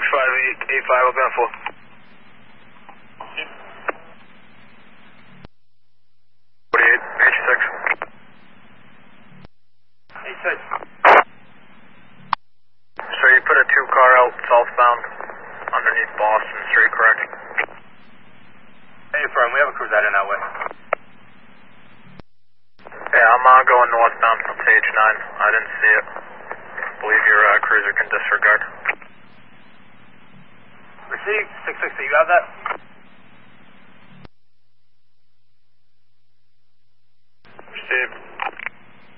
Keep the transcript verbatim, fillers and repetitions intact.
five eight eight five, what going for? forty-eight, eighty-six. eighty-six. So you put a two car out southbound underneath Boston Street, correct? Hey, firm, we have a cruise out in that way. Yeah, I'm uh, going northbound from page nine. I didn't see it. I believe your uh, cruiser can disregard. Receive, six sixty, you have that?